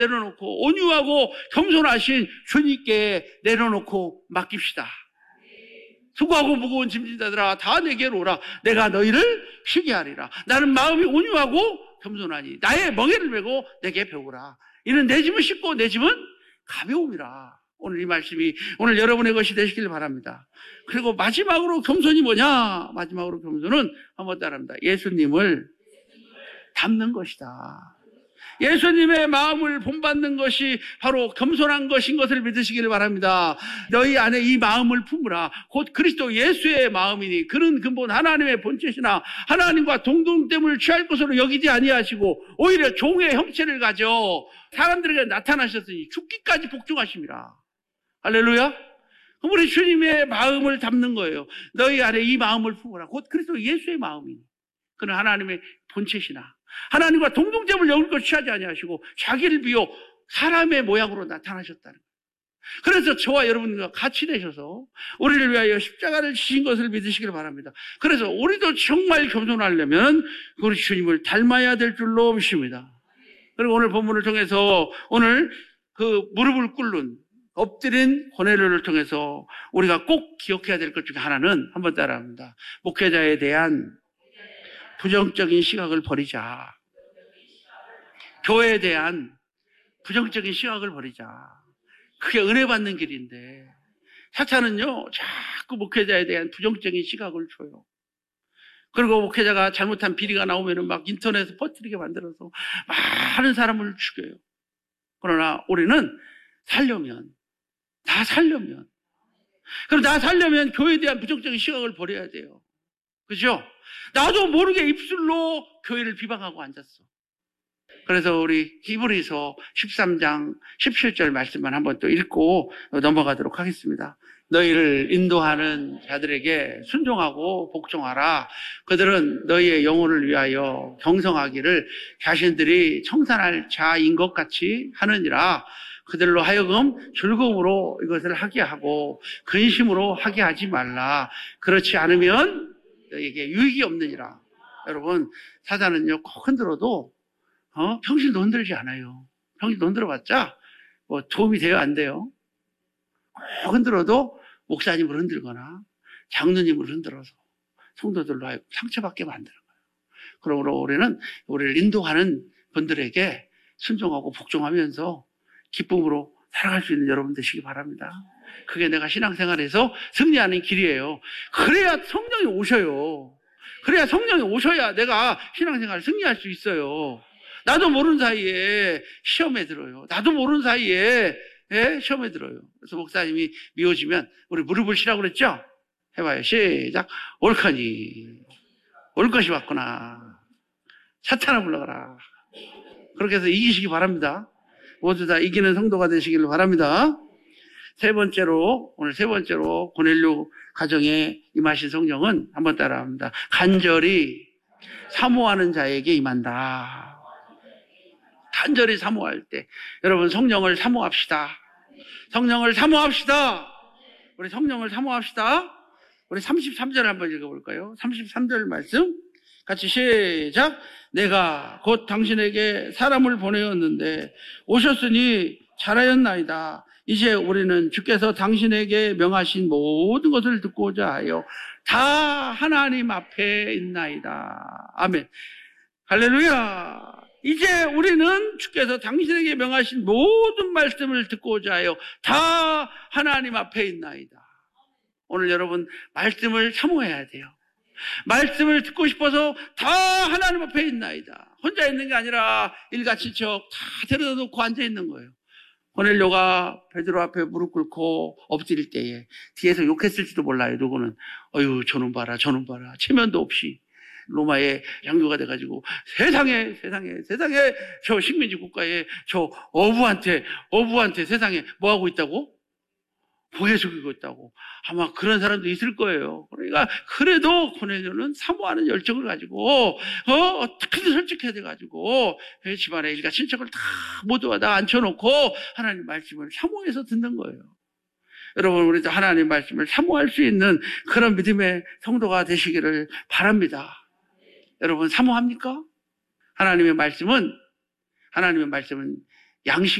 내려놓고 온유하고 겸손하신 주님께 내려놓고 맡깁시다. 수고하고 무거운 짐진 자들아 다 내게로 오라. 내가 너희를 쉬게 하리라. 나는 마음이 온유하고 겸손하니 나의 멍에를 메고 내게 배우라. 이는 내 짐은 쉽고 내 짐은 가벼움이라. 오늘 이 말씀이 오늘 여러분의 것이 되시길 바랍니다. 그리고 마지막으로 겸손이 뭐냐? 마지막으로 겸손은 한번 따라합니다. 예수님을 닮는 것이다. 예수님의 마음을 본받는 것이 바로 겸손한 것인 것을 믿으시기를 바랍니다. 너희 안에 이 마음을 품으라. 곧 그리스도 예수의 마음이니 그는 근본 하나님의 본체시나 하나님과 동등됨을 취할 것으로 여기지 아니하시고 오히려 종의 형체를 가져 사람들에게 나타나셨으니 죽기까지 복종하심이라. 할렐루야. 우리 주님의 마음을 담는 거예요. 너희 안에 이 마음을 품으라. 곧 그리스도 예수의 마음이니 그는 하나님의 본체시나 하나님과 동등됨을 여길 것 취하지 아니하시고 자기를 비워 사람의 모양으로 나타나셨다는 거예요. 그래서 저와 여러분과 같이 되셔서 우리를 위하여 십자가를 지신 것을 믿으시길 바랍니다. 그래서 우리도 정말 겸손하려면 우리 주님을 닮아야 될 줄로 믿습니다. 그리고 오늘 본문을 통해서 오늘 그 무릎을 꿇는 엎드린 고넬료를 통해서 우리가 꼭 기억해야 될 것 중에 하나는 한번 따라합니다. 목회자에 대한 부정적인 시각을 버리자. 교회에 대한 부정적인 시각을 버리자. 그게 은혜 받는 길인데 사탄은요 자꾸 목회자에 대한 부정적인 시각을 줘요. 그리고 목회자가 잘못한 비리가 나오면은 막 인터넷에 퍼뜨리게 만들어서 많은 사람을 죽여요. 그러나 우리는 그럼 나 살려면 교회에 대한 부정적인 시각을 버려야 돼요. 그죠? 나도 모르게 입술로 교회를 비방하고 앉았어. 그래서 우리 히브리서 13장 17절 말씀만 한번 또 읽고 넘어가도록 하겠습니다. 너희를 인도하는 자들에게 순종하고 복종하라. 그들은 너희의 영혼을 위하여 경성하기를 자신들이 청산할 자인 것 같이 하느니라. 그들로 하여금 즐거움으로 이것을 하게 하고 근심으로 하게 하지 말라. 그렇지 않으면 너희에게 유익이 없느니라. 여러분, 사단은요 꼭 흔들어도 평신도 흔들지 않아요. 평신도 흔들어봤자 뭐 도움이 돼요, 안 돼요? 꼭 흔들어도 목사님을 흔들거나 장로님을 흔들어서 성도들로 하여금 상처받게 만드는 거예요. 그러므로 우리는 우리를 인도하는 분들에게 순종하고 복종하면서 기쁨으로 살아갈 수 있는 여러분 되시기 바랍니다. 그게 내가 신앙생활에서 승리하는 길이에요. 그래야 성령이 오셔요. 그래야 성령이 오셔야 내가 신앙생활을 승리할 수 있어요. 나도 모르는 사이에 시험에 들어요. 나도 모르는 사이에 시험에 들어요. 그래서 목사님이 미워지면 우리 무릎을 쉬라고 그랬죠? 해봐요. 시작. 옳거니. 올 것이 왔구나. 사탄아 불러가라. 그렇게 해서 이기시기 바랍니다. 모두 다 이기는 성도가 되시기를 바랍니다. 오늘 세 번째로 고넬료 가정에 임하신 성령은 한번 따라합니다. 간절히 사모하는 자에게 임한다. 간절히 사모할 때 여러분 성령을 사모합시다. 성령을 사모합시다. 우리 성령을 사모합시다. 우리 33절 한번 읽어볼까요? 33절 말씀 같이 시작. 내가 곧 당신에게 사람을 보내었는데 오셨으니 잘하였나이다. 이제 우리는 주께서 당신에게 명하신 모든 것을 듣고자 하여 다 하나님 앞에 있나이다. 아멘. 할렐루야. 이제 우리는 주께서 당신에게 명하신 모든 말씀을 듣고자 하여 다 하나님 앞에 있나이다. 오늘 여러분 말씀을 사모해야 돼요. 말씀을 듣고 싶어서 다 하나님 앞에 있나이다. 혼자 있는 게 아니라 일가친척 다 데려다 놓고 앉아 있는 거예요. 고넬료가 베드로 앞에 무릎 꿇고 엎드릴 때에 뒤에서 욕했을지도 몰라요. 누구는 어휴 저놈 봐라 체면도 없이 로마의 장교가 돼가지고 세상에 저 식민지 국가에 저 어부한테 세상에 뭐 하고 있다고? 고개 숙이고 있다고. 아마 그런 사람도 있을 거예요. 그러니까 그래도 고넬료는 사모하는 열정을 가지고 어떻게든 설득해야 돼가지고 집안의 일가 친척을 다 모두 다 앉혀놓고 하나님 말씀을 사모해서 듣는 거예요. 여러분 우리도 하나님 말씀을 사모할 수 있는 그런 믿음의 성도가 되시기를 바랍니다. 여러분 사모합니까? 하나님의 말씀은 양식